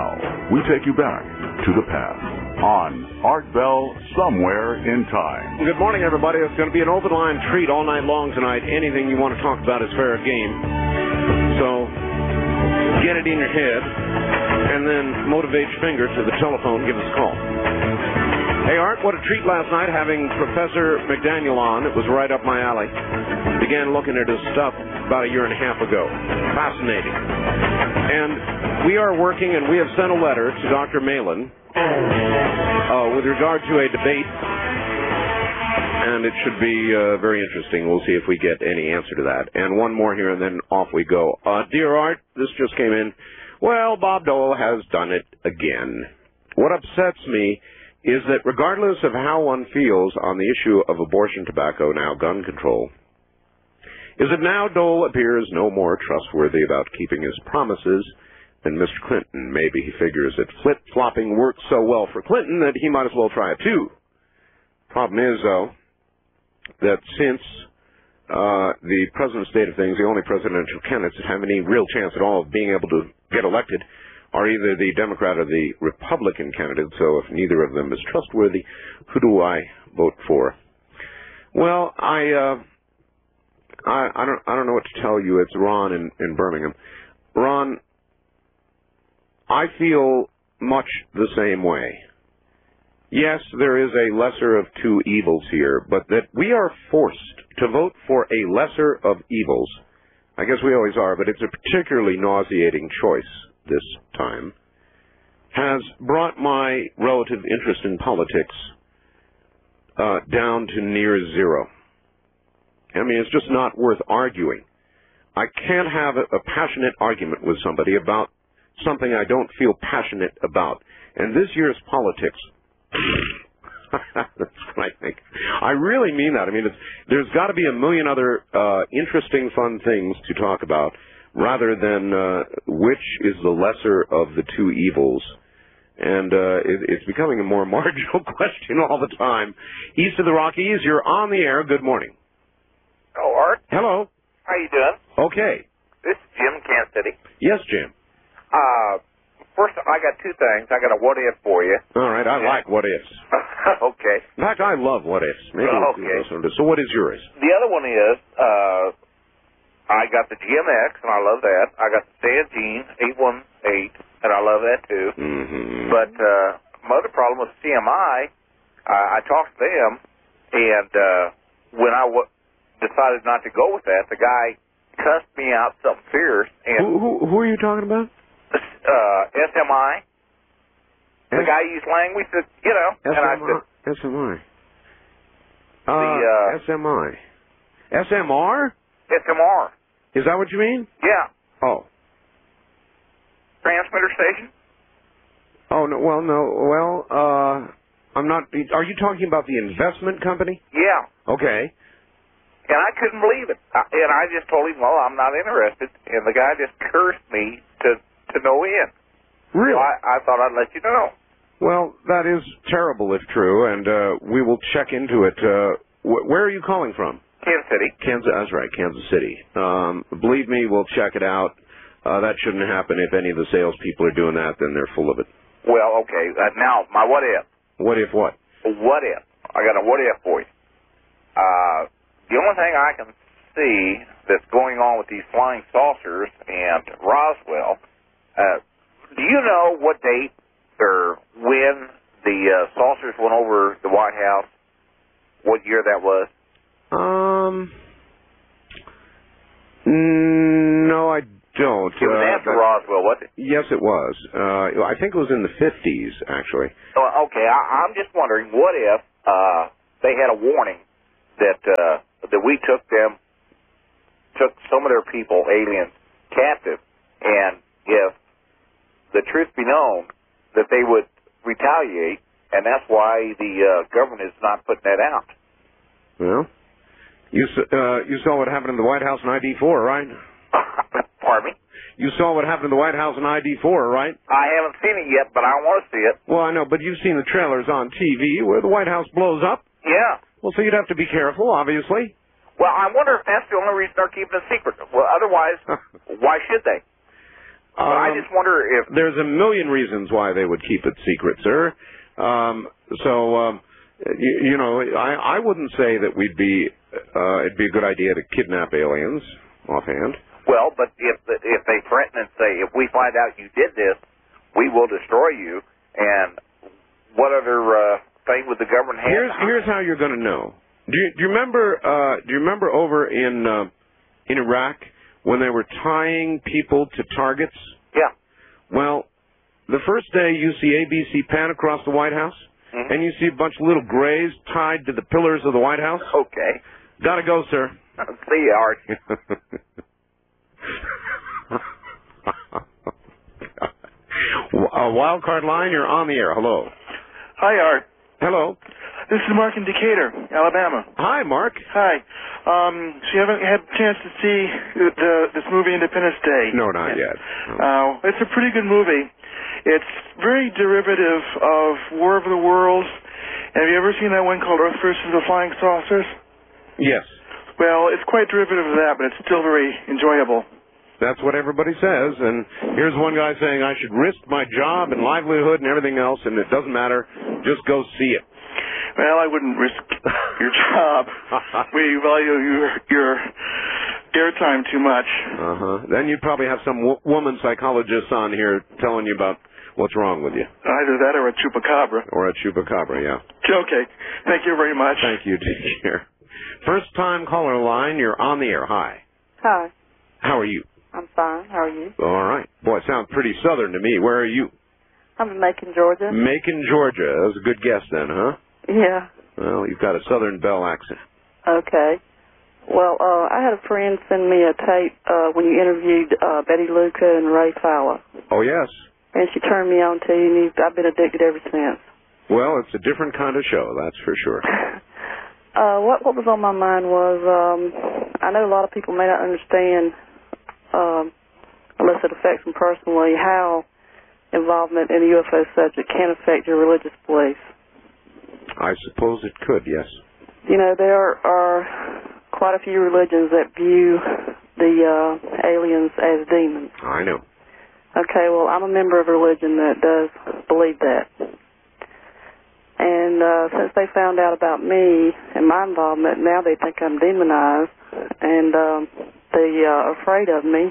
Now, we take you back to the past on Art Bell Somewhere in Time. Good morning, everybody. It's going to be an open line treat all night long tonight. Anything you want to talk about is fair game. So get it in your head and then motivate your finger to the telephone. Give us a call. Hey, Art, what a treat last night having Professor McDaniel on. It was right up my alley. Began looking at his stuff about a year and a half ago. Fascinating. And we are working, and we have sent a letter to Dr. Malin with regard to a debate, and it should be very interesting. We'll see if we get any answer to that. And one more here, and then off we go. Dear Art, this just came in. Well, Bob Dole has done it again. What upsets me is that regardless of how one feels on the issue of abortion, tobacco, now gun control, is that now Dole appears no more trustworthy about keeping his promises than Mr. Clinton. Maybe he figures that flip-flopping worked so well for Clinton that he might as well try it too. Problem is, though, that since the present state of things, the only presidential candidates that have any real chance at all of being able to get elected are either the Democrat or the Republican candidate. So if neither of them is trustworthy, who do I vote for? Well, I don't know what to tell you. It's Ron in Birmingham. Ron, I feel much the same way. Yes, there is a lesser of two evils here, but that we are forced to vote for a lesser of evils, I guess we always are, but it's a particularly nauseating choice this time, has brought my relative interest in politics down to near zero. I mean, it's just not worth arguing. I can't have a passionate argument with somebody about something I don't feel passionate about. And this year's politics, that's what I think. I really mean that. I mean, there's got to be a million other interesting, fun things to talk about rather than which is the lesser of the two evils. And it's becoming a more marginal question all the time. East of the Rockies, you're on the air. Good morning. Oh, Art. Hello. How you doing? Okay. This is Jim, Kansas City. Yes, Jim. First, I got two things. I got a what-if for you. All right, I like what-ifs. Okay. In fact, I love what-ifs. Maybe okay. So what is yours? The other one is, I got the GMX, and I love that. I got the Sanjean 818, and I love that, too. Mm-hmm. But my other problem was CMI. I talked to them, and when I decided not to go with that, the guy cussed me out something fierce. And who are you talking about? SMI. The guy used language that, you know. SMI. And I said, SMI. SMI. SMR? SMR. Is that what you mean? Yeah. Oh. Transmitter station? Oh, no. Well, no. Well, I'm not. Are you talking about the investment company? Yeah. Okay. And I couldn't believe it. And I just told him, well, I'm not interested. And the guy just cursed me to no end. Really? So I thought I'd let you know. Well, that is terrible if true, and we will check into it. Where are you calling from? Kansas City. That's right, Kansas City. Believe me, we'll check it out. That shouldn't happen. If any of the salespeople are doing that, then they're full of it. Well, okay. Now, my what if. What if what? What if. I got a what if for you. The only thing I can see that's going on with these flying saucers and Roswell, do you know what date or when the saucers went over the White House? What year that was? No, I don't. It was after Roswell, wasn't it? Yes, it was. I think it was in the 50s, actually. Oh, okay, I'm just wondering, what if they had a warning that we took some of their people, aliens, captive, and if the truth be known, that they would retaliate, and that's why the government is not putting that out. Well, you saw what happened in the White House in ID4, right? Pardon me? You saw what happened in the White House in ID4, right? I haven't seen it yet, but I want to see it. Well, I know, but you've seen the trailers on TV where the White House blows up. Yeah. Well, so you'd have to be careful, obviously. Well, I wonder if that's the only reason they're keeping it secret. Well, otherwise, why should they? But I just wonder if... There's a million reasons why they would keep it secret, sir. I wouldn't say that it'd be a good idea to kidnap aliens offhand. Well, but if they threaten and say, if we find out you did this, we will destroy you, and what other thing would the government have? Here's how you're going to know. Do you remember over in Iraq when they were tying people to targets? Yeah. Well, the first day you see ABC pan across the White House, and you see a bunch of little grays tied to the pillars of the White House. Okay. Gotta go, sir. See you, Art. Wild card line, you're on the air. Hello. Hi, Art. Hello. This is Mark in Decatur, Alabama. Hi, Mark. Hi. So you haven't had a chance to see this movie Independence Day? No, not yet. It's a pretty good movie. It's very derivative of War of the Worlds. Have you ever seen that one called Earth versus the Flying Saucers? Yes. Well, it's quite derivative of that, but it's still very enjoyable. That's what everybody says, and here's one guy saying I should risk my job and livelihood and everything else, and it doesn't matter, just go see it. Well, I wouldn't risk your job. We value your airtime too much. Then you'd probably have some woman psychologist on here telling you about what's wrong with you. Either that or a chupacabra. Or a chupacabra, yeah. Okay. Thank you very much. Thank you. Take care. First time caller line, you're on the air. Hi. Hi. How are you? I'm fine. How are you? All right. Boy, it sounds pretty southern to me. Where are you? I'm in Macon, Georgia. Macon, Georgia. That was a good guess then, huh? Yeah. Well, you've got a Southern Belle accent. Okay. Well, I had a friend send me a tape when you interviewed Betty Luca and Ray Fowler. Oh, yes. And she turned me on to you, and I've been addicted ever since. Well, it's a different kind of show, that's for sure. What was on my mind was, I know a lot of people may not understand, unless it affects them personally, how involvement in the UFO subject can affect your religious beliefs. I suppose it could, yes. You know, there are quite a few religions that view the aliens as demons. I know. Okay, well, I'm a member of a religion that does believe that. And since they found out about me and my involvement, now they think I'm demonized, and they are afraid of me.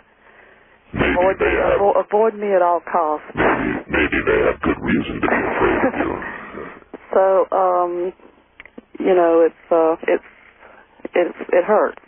Avoid me at all costs. Maybe they have good reason to be afraid of you. So, you know, it hurts.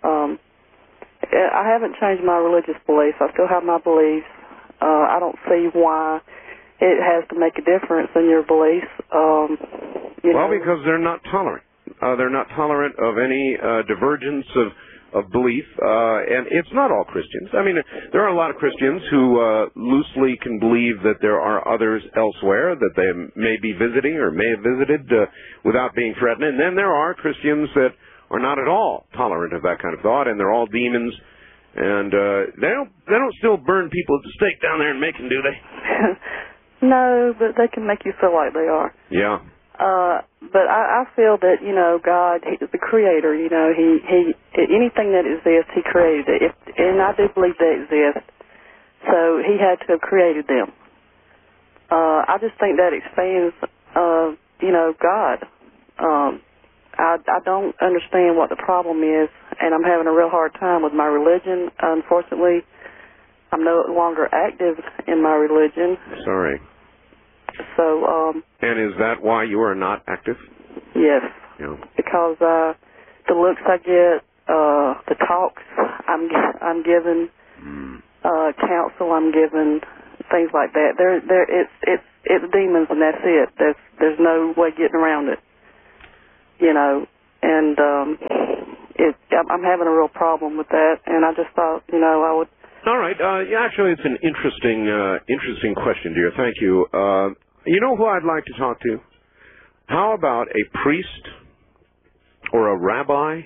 I haven't changed my religious beliefs. I still have my beliefs. I don't see why it has to make a difference in your beliefs. Because they're not tolerant. They're not tolerant of any divergence of belief, and it's not all Christians. I mean, there are a lot of Christians who loosely can believe that there are others elsewhere that they may be visiting or may have visited without being threatened. And then there are Christians that are not at all tolerant of that kind of thought, and they're all demons. And they don't still burn people at the stake down there in Macon, do they? No, but they can make you feel like they are. Yeah. But I feel that, you know, God, He is the Creator. You know, He anything that exists, He created it. And I do believe they exist. So He had to have created them. I just think that expands, you know, God. I don't understand what the problem is, and I'm having a real hard time with my religion. Unfortunately, I'm no longer active in my religion. Sorry. So, and is that why you are not active? Yes. Yeah. Because the looks I get, the talks I'm given, counsel I'm given, things like that. It's demons, and that's it. There's no way getting around it. You know, and I'm having a real problem with that, and I just thought, you know, I would. All right. Actually, it's an interesting question, dear. Thank you. You know who I'd like to talk to? How about a priest or a rabbi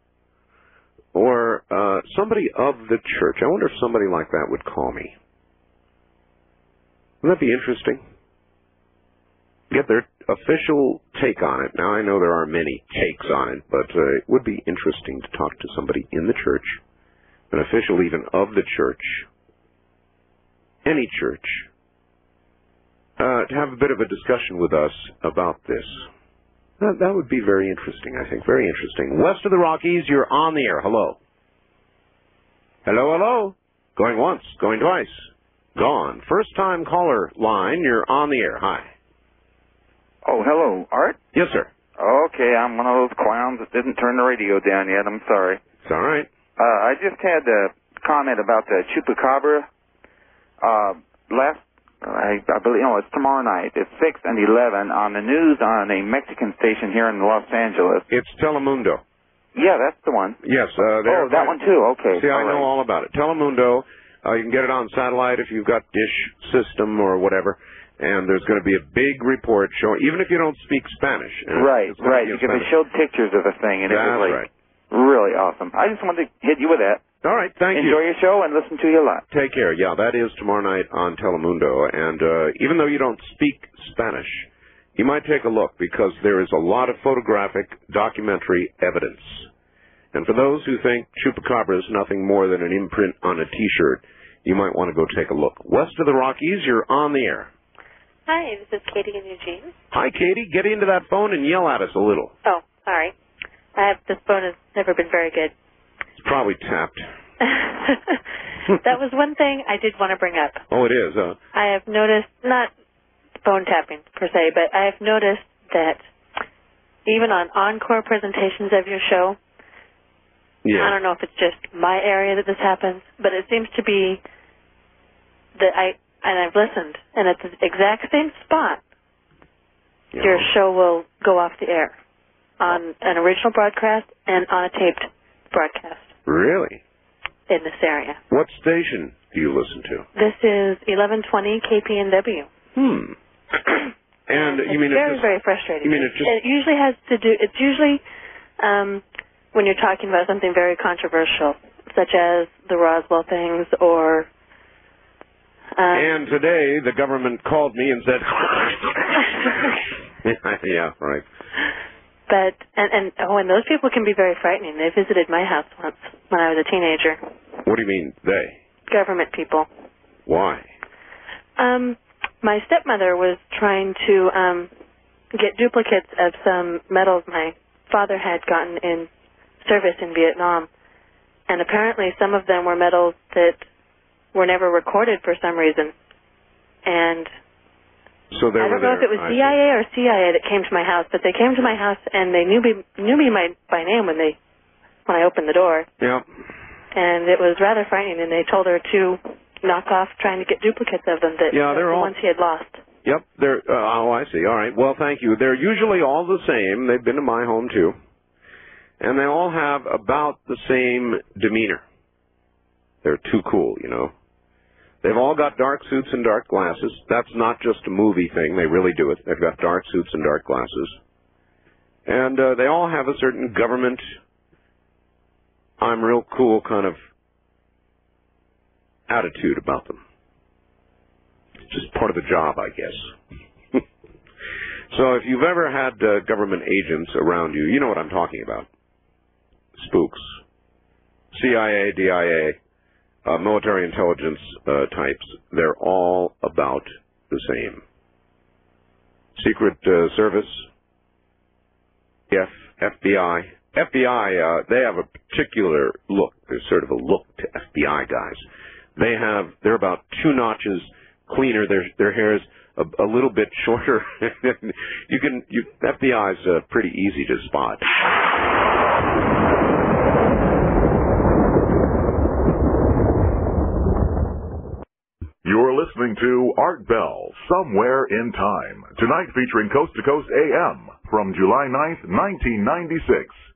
or somebody of the church? I wonder if somebody like that would call me. Wouldn't that be interesting? Get their official take on it. Now, I know there are many takes on it, but it would be interesting to talk to somebody in the church, an official even of the church, any church, to have a bit of a discussion with us about this. That would be very interesting, I think. Very interesting. West of the Rockies, you're on the air. Hello. Hello, hello. Going once, going twice. Gone. First-time caller line, you're on the air. Hi. Oh, hello, Art? Yes, sir. Okay, I'm one of those clowns that didn't turn the radio down yet. I'm sorry. It's all right. I just had a comment about the Chupacabra. I believe, it's tomorrow night. It's 6 and 11 on the news on a Mexican station here in Los Angeles. It's Telemundo. Yeah, that's the one. Yes. That one too. Okay. See, I know all about it. Telemundo. You can get it on satellite if you've got Dish system or whatever. And there's going to be a big report showing, even if you don't speak Spanish. Right. Because they showed pictures of the thing, and it was really awesome. I just wanted to hit you with that. All right, thank you. Enjoy your show and listen to you a lot. Take care. Yeah, that is tomorrow night on Telemundo. And even though you don't speak Spanish, you might take a look because there is a lot of photographic documentary evidence. And for those who think Chupacabra is nothing more than an imprint on a T-shirt, you might want to go take a look. West of the Rockies, you're on the air. Hi, this is Katie in Eugene. Hi, Katie. Get into that phone and yell at us a little. Oh, sorry. This phone has never been very good. It's probably tapped. That was one thing I did want to bring up. Oh, it is, I have noticed, not phone tapping per se, but I have noticed that even on encore presentations of your show, I don't know if it's just my area that this happens, but it seems to be that I've listened, and at the exact same spot, your show will go off the air on an original broadcast and on a taped broadcast. Really? In this area. What station do you listen to? This is 1120 KPNW. And you mean it's very frustrating. You mean it usually has to do. It's usually when you're talking about something very controversial, such as the Roswell things, or. And today the government called me and said. Yeah, right. But, and those people can be very frightening. They visited my house once when I was a teenager. What do you mean, they? Government people. Why? My stepmother was trying to get duplicates of some medals my father had gotten in service in Vietnam. And apparently some of them were medals that were never recorded for some reason. And so they I don't know if it was DIA or CIA that came to my house, but they came to my house and they knew me by name when I opened the door. Yeah. And it was rather frightening. And they told her to knock off trying to get duplicates of them that the ones he had lost. Yep. They're. Oh, I see. All right. Well, thank you. They're usually all the same. They've been to my home too, and they all have about the same demeanor. They're too cool, you know. They've all got dark suits and dark glasses. That's not just a movie thing. They really do it. They've got dark suits and dark glasses. And they all have a certain government, I'm real cool kind of attitude about them. It's just part of the job, I guess. So if you've ever had government agents around you, you know what I'm talking about. Spooks. CIA, DIA. Military intelligence types, they're all about the same. Secret Service, FBI. FBI, they have a particular look. There's sort of a look to FBI guys. They're about 2 notches cleaner. Their hair's a little bit shorter. FBI's pretty easy to spot. You're listening to Art Bell, Somewhere in Time. Tonight featuring Coast to Coast AM from July 9th, 1996.